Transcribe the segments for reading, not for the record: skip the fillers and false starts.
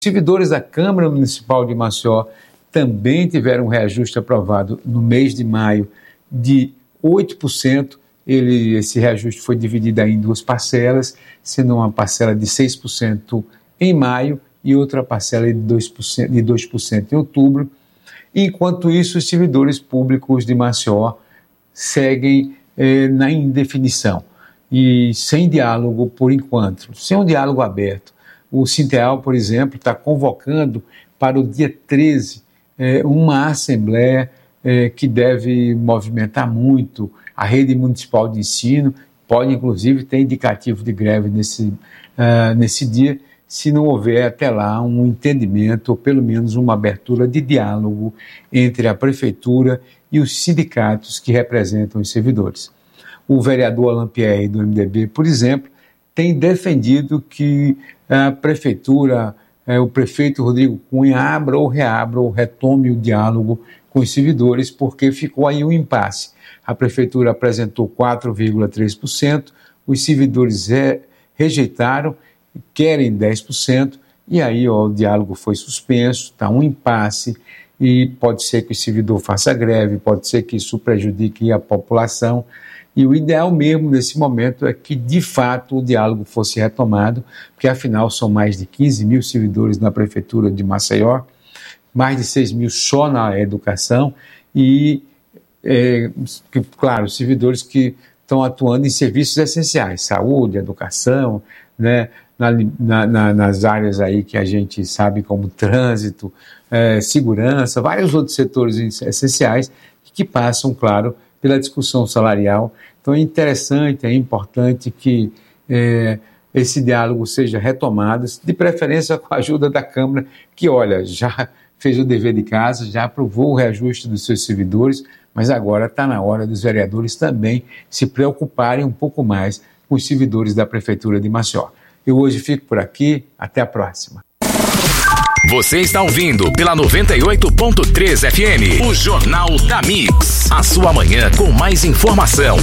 Servidores da Câmara Municipal de Maceió também tiveram um reajuste aprovado no mês de maio de 8%. Esse reajuste foi dividido aí em duas parcelas, sendo uma parcela de 6% em maio e outra parcela de 2% em outubro. Enquanto isso, os servidores públicos de Maceió seguem na indefinição e sem diálogo por enquanto, sem um diálogo aberto. O Sinteal, por exemplo, está convocando para o dia 13 uma assembleia que deve movimentar muito a rede municipal de ensino, pode inclusive ter indicativo de greve nesse dia, se não houver até lá um entendimento ou pelo menos uma abertura de diálogo entre a prefeitura e os sindicatos que representam os servidores. O vereador Alain Pierre do MDB, por exemplo, tem defendido que a prefeitura, o prefeito Rodrigo Cunha abra ou reabra ou retome o diálogo com os servidores, porque ficou aí um impasse. A prefeitura apresentou 4,3%, os servidores rejeitaram, querem 10%, e aí o diálogo foi suspenso, está um impasse, e pode ser que o servidor faça greve, pode ser que isso prejudique a população, e o ideal mesmo nesse momento é que de fato o diálogo fosse retomado, porque afinal são mais de 15 mil servidores na prefeitura de Maceió, mais de 6 mil só na educação e, claro, servidores que estão atuando em serviços essenciais, saúde, educação, né, nas áreas aí que a gente sabe como trânsito, segurança, vários outros setores essenciais que passam, claro, pela discussão salarial. Então é interessante, é importante que esse diálogo seja retomado, de preferência com a ajuda da Câmara, que, olha, já fez o dever de casa, já aprovou o reajuste dos seus servidores, mas agora está na hora dos vereadores também se preocuparem um pouco mais com os servidores da Prefeitura de Maceió. Eu hoje fico por aqui, até a próxima. Você está ouvindo pela 98.3 FM, o Jornal da Mix, a sua manhã com mais informação.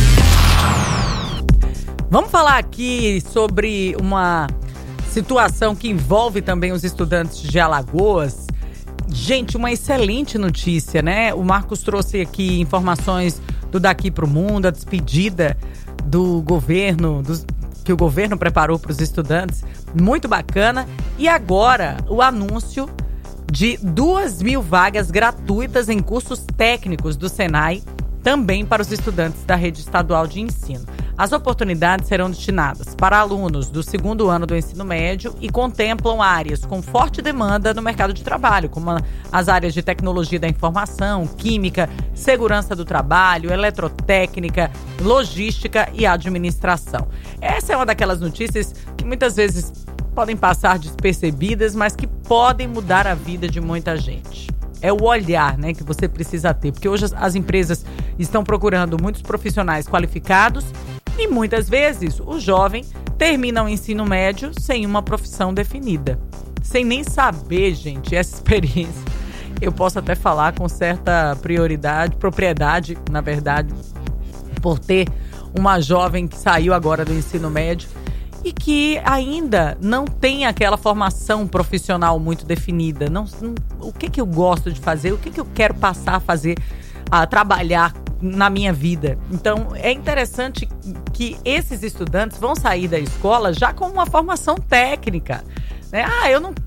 Vamos falar aqui sobre uma situação que envolve também os estudantes de Alagoas. Gente, uma excelente notícia, né? O Marcos trouxe aqui informações do Daqui Pro Mundo, a despedida do governo, que o governo preparou para os estudantes, muito bacana. E agora, o anúncio de 2.000 vagas gratuitas em cursos técnicos do Senai, também para os estudantes da rede estadual de ensino. As oportunidades serão destinadas para alunos do segundo ano do ensino médio e contemplam áreas com forte demanda no mercado de trabalho, como as áreas de tecnologia da informação, química, segurança do trabalho, eletrotécnica, logística e administração. Essa é uma daquelas notícias que muitas vezes podem passar despercebidas, mas que podem mudar a vida de muita gente. É o olhar, né, que você precisa ter, porque hoje as empresas estão procurando muitos profissionais qualificados e muitas vezes o jovem termina o ensino médio sem uma profissão definida, sem nem saber, gente, essa experiência. Eu posso até falar com certa propriedade, na verdade, por ter uma jovem que saiu agora do ensino médio e que ainda não tem aquela formação profissional muito definida. O que eu gosto de fazer, o que eu quero passar a fazer, a trabalhar na minha vida. Então, é interessante que esses estudantes vão sair da escola já com uma formação técnica, né? Eu não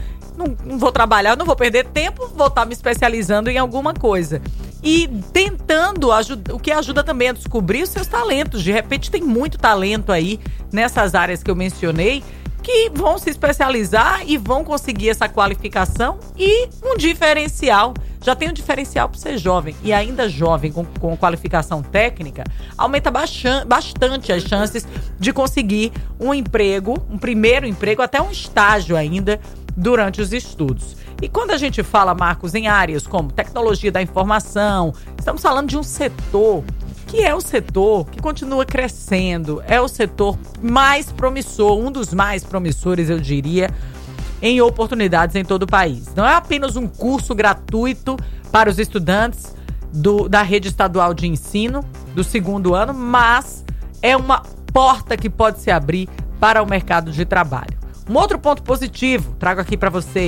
vou trabalhar, não vou perder tempo, vou estar me especializando em alguma coisa. E tentando, o que ajuda também a descobrir os seus talentos. De repente tem muito talento aí nessas áreas que eu mencionei, que vão se especializar e vão conseguir essa qualificação e um diferencial. Já tem um diferencial para ser jovem. E ainda jovem, com qualificação técnica, aumenta bastante as chances de conseguir um emprego, um primeiro emprego, até um estágio ainda, durante os estudos. E quando a gente fala, Marcos, em áreas como tecnologia da informação, estamos falando de um setor que é o setor que continua crescendo, é o setor mais promissor, um dos mais promissores, eu diria, em oportunidades em todo o país. Não é apenas um curso gratuito para os estudantes da rede estadual de ensino do segundo ano, mas é uma porta que pode se abrir para o mercado de trabalho. Um outro ponto positivo, trago aqui para você.